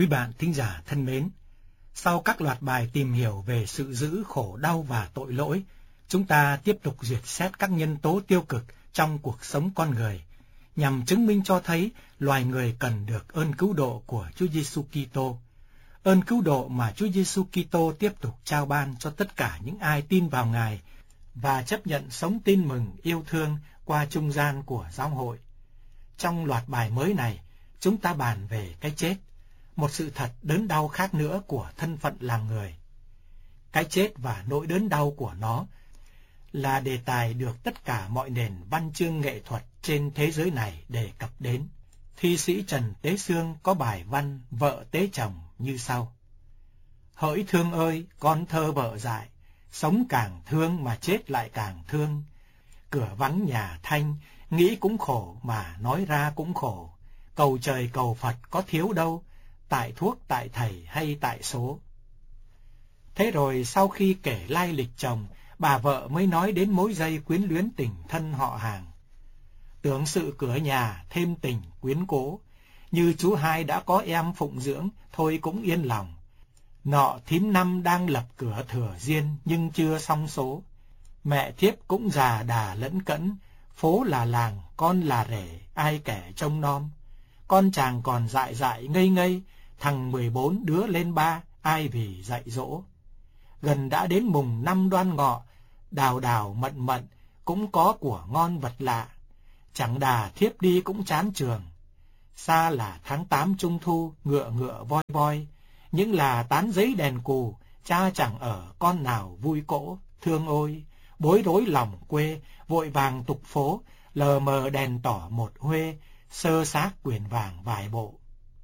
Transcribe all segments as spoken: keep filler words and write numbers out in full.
Quý bạn thính giả thân mến, sau các loạt bài tìm hiểu về sự dữ, khổ đau và tội lỗi, chúng ta tiếp tục duyệt xét các nhân tố tiêu cực trong cuộc sống con người, nhằm chứng minh cho thấy loài người cần được ơn cứu độ của Chúa Giêsu Kitô. Ơn cứu độ mà Chúa Giêsu Kitô tiếp tục trao ban cho tất cả những ai tin vào Ngài và chấp nhận sống tin mừng yêu thương qua trung gian của giáo hội. Trong loạt bài mới này, chúng ta bàn về cái chết, một sự thật đớn đau khác nữa của thân phận làm người. Cái chết và nỗi đớn đau của nó là đề tài được tất cả mọi nền văn chương nghệ thuật trên thế giới này đề cập đến. Thi sĩ Trần Tế Xương có bài văn Vợ tế chồng như sau: Hỡi thương ơi, con thơ vợ dại, sống càng thương mà chết lại càng thương. Cửa vắng nhà thanh, nghĩ cũng khổ mà nói ra cũng khổ. Cầu trời cầu Phật có thiếu đâu, tại thuốc tại thầy hay tại số. Thế rồi sau khi kể lai lịch chồng, bà vợ mới nói đến mối dây quyến luyến tình thân họ hàng. Tưởng sự cửa nhà thêm tình quyến cố, như chú hai đã có em phụng dưỡng, thôi cũng yên lòng. Nọ thím năm đang lập cửa thừa riêng nhưng chưa xong số. Mẹ thiếp cũng già đà lẫn cẫn, phố là làng, con là rể, ai kẻ trông nom. Con chàng còn dại dại ngây ngây, thằng mười bốn đứa lên ba, ai vì dạy dỗ. Gần đã đến mùng năm Đoan Ngọ, đào đào mận mận, cũng có của ngon vật lạ. Chẳng đà thiếp đi cũng chán trường. Xa là tháng tám Trung Thu, ngựa ngựa voi voi, những là tán giấy đèn cù, cha chẳng ở con nào vui cỗ. Thương ôi, bối rối lòng quê, vội vàng tục phố, lờ mờ đèn tỏ một huê, sơ xác quyền vàng vài bộ.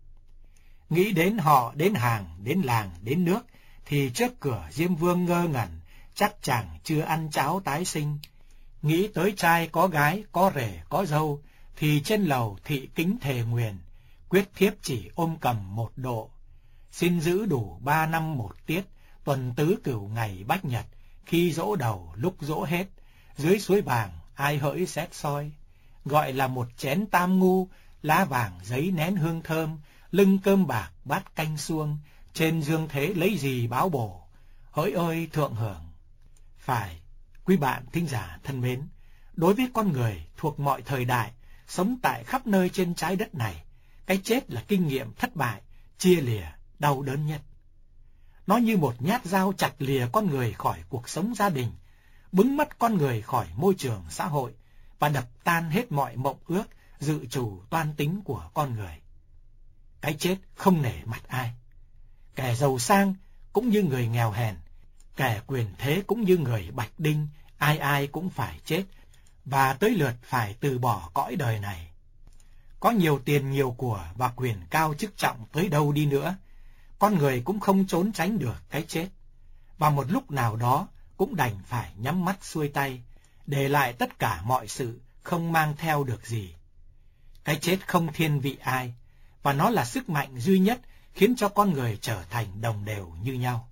Nghĩ đến họ, đến hàng, đến làng, đến nước, thì trước cửa Diêm Vương ngơ ngẩn, chắc chàng chưa ăn cháo tái sinh. Nghĩ tới trai có gái, có rể, có dâu, thì trên lầu thị kính thề nguyền, quyết thiếp chỉ ôm cầm một độ. Xin giữ đủ ba năm một tiết, tuần tứ cửu ngày bách nhật, khi dỗ đầu lúc dỗ hết, dưới suối vàng ai hỡi xét soi. Gọi là một chén tam ngu, lá vàng giấy nén hương thơm, lưng cơm bạc bát canh suông, trên dương thế lấy gì báo bổ, hỡi ơi thượng hưởng. Phải, quý bạn thính giả thân mến, đối với con người thuộc mọi thời đại, sống tại khắp nơi trên trái đất này, cái chết là kinh nghiệm thất bại, chia lìa, đau đớn nhất. Nó như một nhát dao chặt lìa con người khỏi cuộc sống gia đình, bứng mất con người khỏi môi trường xã hội, và đập tan hết mọi mộng ước, dự trù toan tính của con người. Cái chết không nể mặt ai. Kẻ giàu sang cũng như người nghèo hèn, kẻ quyền thế cũng như người bạch đinh, ai ai cũng phải chết, và tới lượt phải từ bỏ cõi đời này. Có nhiều tiền nhiều của và quyền cao chức trọng tới đâu đi nữa, con người cũng không trốn tránh được cái chết, và một lúc nào đó cũng đành phải nhắm mắt xuôi tay, để lại tất cả mọi sự, không mang theo được gì. Cái chết không thiên vị ai, và nó là sức mạnh duy nhất khiến cho con người trở thành đồng đều như nhau.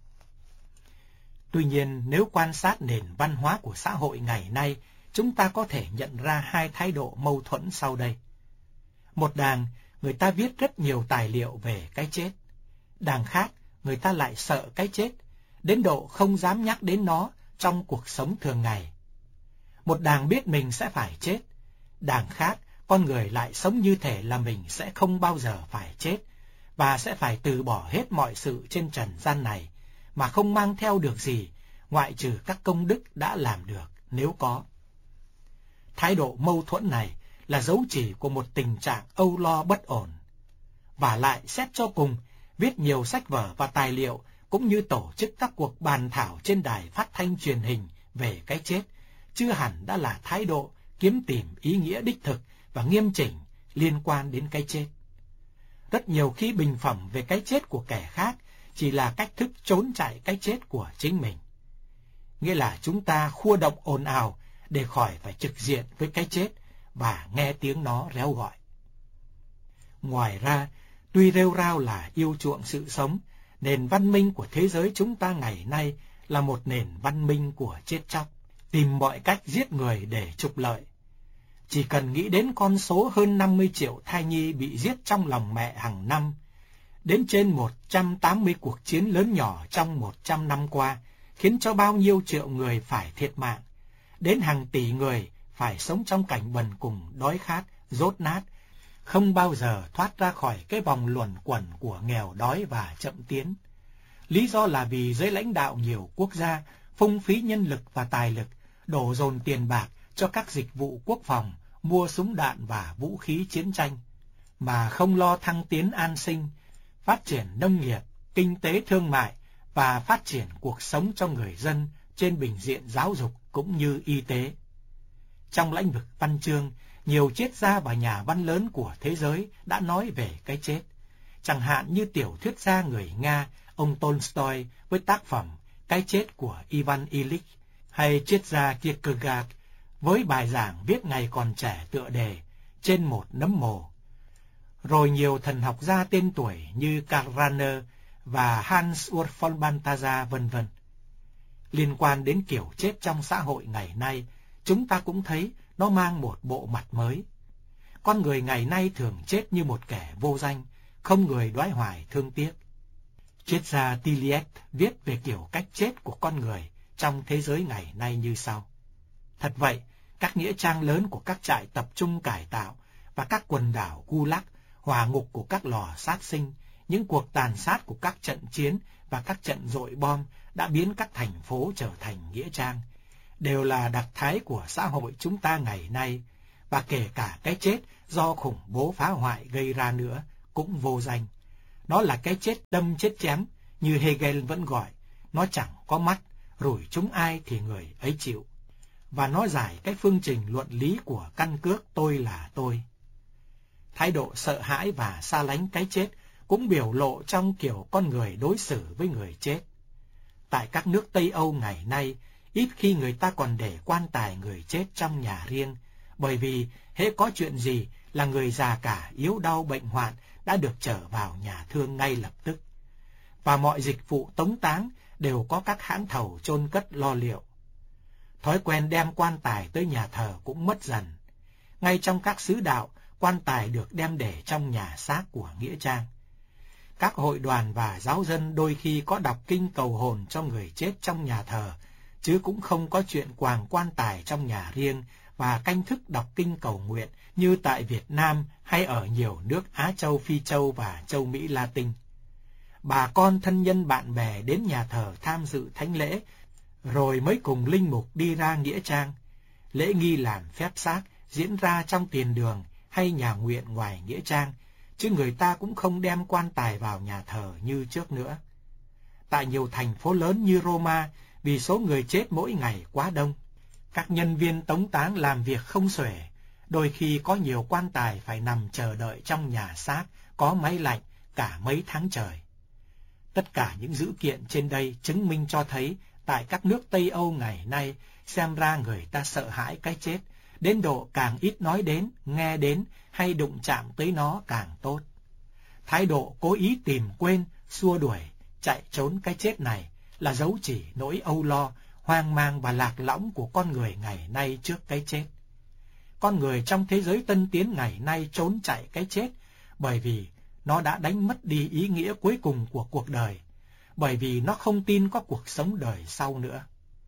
Tuy nhiên, nếu quan sát nền văn hóa của xã hội ngày nay, chúng ta có thể nhận ra hai thái độ mâu thuẫn sau đây. Một đàng, người ta viết rất nhiều tài liệu về cái chết. Đàng khác, người ta lại sợ cái chết, đến độ không dám nhắc đến nó trong cuộc sống thường ngày. Một đàng biết mình sẽ phải chết, đàng khác, con người lại sống như thể là mình sẽ không bao giờ phải chết, và sẽ phải từ bỏ hết mọi sự trên trần gian này, mà không mang theo được gì, ngoại trừ các công đức đã làm được, nếu có. Thái độ mâu thuẫn này là dấu chỉ của một tình trạng âu lo bất ổn. Và lại, xét cho cùng, viết nhiều sách vở và tài liệu, cũng như tổ chức các cuộc bàn thảo trên đài phát thanh truyền hình về cái chết, chưa hẳn đã là thái độ kiếm tìm ý nghĩa đích thực và nghiêm chỉnh liên quan đến cái chết. Rất nhiều khi bình phẩm về cái chết của kẻ khác chỉ là cách thức trốn chạy cái chết của chính mình. Nghĩa là chúng ta khua động ồn ào để khỏi phải trực diện với cái chết và nghe tiếng nó réo gọi. Ngoài ra, tuy rêu rao là yêu chuộng sự sống, nền văn minh của thế giới chúng ta ngày nay là một nền văn minh của chết chóc, tìm mọi cách giết người để trục lợi. Chỉ cần nghĩ đến con số hơn năm mươi triệu thai nhi bị giết trong lòng mẹ hàng năm, đến trên một trăm tám mươi cuộc chiến lớn nhỏ trong một trăm năm qua, khiến cho bao nhiêu triệu người phải thiệt mạng, đến hàng tỷ người phải sống trong cảnh bần cùng, đói khát, dốt nát, không bao giờ thoát ra khỏi cái vòng luẩn quẩn của nghèo đói và chậm tiến. Lý do là vì giới lãnh đạo nhiều quốc gia phung phí nhân lực và tài lực, đổ dồn tiền bạc cho các dịch vụ quốc phòng, mua súng đạn và vũ khí chiến tranh, mà không lo thăng tiến an sinh, phát triển nông nghiệp, kinh tế thương mại và phát triển cuộc sống cho người dân trên bình diện giáo dục cũng như y tế. Trong lĩnh vực văn chương, nhiều triết gia và nhà văn lớn của thế giới đã nói về cái chết, chẳng hạn như tiểu thuyết gia người Nga ông Tolstoy với tác phẩm Cái chết của Ivan Ilyich, hay triết gia Kierkegaard với bài giảng viết ngày còn trẻ tựa đề Trên một nấm mồ. Rồi nhiều thần học gia tên tuổi như Karl Rahner và Hans Urs von Balthasar vân vân. Liên quan đến kiểu chết trong xã hội ngày nay, chúng ta cũng thấy nó mang một bộ mặt mới. Con người ngày nay thường chết như một kẻ vô danh, không người đoái hoài thương tiếc. Triết gia Tilliet viết về kiểu cách chết của con người trong thế giới ngày nay như sau. Thật vậy, các nghĩa trang lớn của các trại tập trung cải tạo và các quần đảo Gulag, hỏa ngục của các lò sát sinh, những cuộc tàn sát của các trận chiến và các trận dội bom đã biến các thành phố trở thành nghĩa trang, đều là đặc thái của xã hội chúng ta ngày nay, và kể cả cái chết do khủng bố phá hoại gây ra nữa cũng vô danh. Nó là cái chết đâm chết chém, như Hegel vẫn gọi, nó chẳng có mắt, rủi trúng ai thì người ấy chịu. Và nó giải cái phương trình luận lý của căn cước tôi là tôi. Thái độ sợ hãi và xa lánh cái chết cũng biểu lộ trong kiểu con người đối xử với người chết. Tại các nước Tây Âu ngày nay, ít khi người ta còn để quan tài người chết trong nhà riêng, bởi vì hễ có chuyện gì là người già cả yếu đau bệnh hoạn đã được trở vào nhà thương ngay lập tức. Và mọi dịch vụ tống táng đều có các hãng thầu chôn cất lo liệu. Thói quen đem quan tài tới nhà thờ cũng mất dần. Ngay trong các xứ đạo, quan tài được đem để trong nhà xác của nghĩa trang. Các hội đoàn và giáo dân đôi khi có đọc kinh cầu hồn cho người chết trong nhà thờ, chứ cũng không có chuyện quàng quan tài trong nhà riêng và canh thức đọc kinh cầu nguyện như tại Việt Nam hay ở nhiều nước Á Châu, Phi Châu và Châu Mỹ Latin. Bà con thân nhân bạn bè đến nhà thờ tham dự thánh lễ, rồi mới cùng linh mục đi ra nghĩa trang. Lễ nghi làm phép xác diễn ra trong tiền đường hay nhà nguyện ngoài nghĩa trang, chứ người ta cũng không đem quan tài vào nhà thờ như trước nữa. Tại nhiều thành phố lớn như Roma, vì số người chết mỗi ngày quá đông, các nhân viên tống táng làm việc không xuể, đôi khi có nhiều quan tài phải nằm chờ đợi trong nhà xác có máy lạnh cả mấy tháng trời. Tất cả những dữ kiện trên đây chứng minh cho thấy tại các nước Tây Âu ngày nay, xem ra người ta sợ hãi cái chết, đến độ càng ít nói đến, nghe đến hay đụng chạm tới nó càng tốt. Thái độ cố ý tìm quên, xua đuổi, chạy trốn cái chết này là dấu chỉ nỗi âu lo, hoang mang và lạc lõng của con người ngày nay trước cái chết. Con người trong thế giới tân tiến ngày nay trốn chạy cái chết bởi vì nó đã đánh mất đi ý nghĩa cuối cùng của cuộc đời, bởi vì nó không tin có cuộc sống đời sau nữa.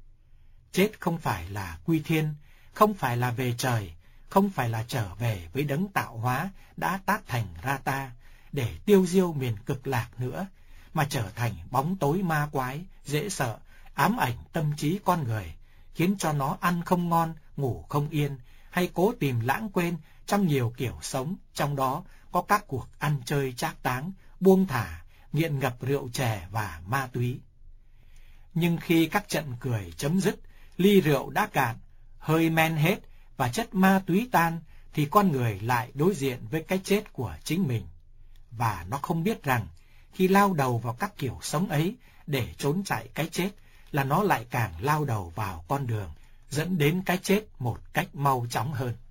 Chết không phải là quy thiên, không phải là về trời, không phải là trở về với đấng tạo hóa đã tác thành ra ta để tiêu diêu miền cực lạc nữa, mà trở thành bóng tối ma quái, dễ sợ, ám ảnh tâm trí con người, khiến cho nó ăn không ngon, ngủ không yên, hay cố tìm lãng quên trong nhiều kiểu sống, trong đó có các cuộc ăn chơi trác táng, buông thả, nghiện ngập rượu chè và ma túy. Nhưng khi các trận cười chấm dứt, ly rượu đã cạn, hơi men hết và chất ma túy tan, thì con người lại đối diện với cái chết của chính mình. Và nó không biết rằng, khi lao đầu vào các kiểu sống ấy để trốn chạy cái chết, là nó lại càng lao đầu vào con đường, dẫn đến cái chết một cách mau chóng hơn.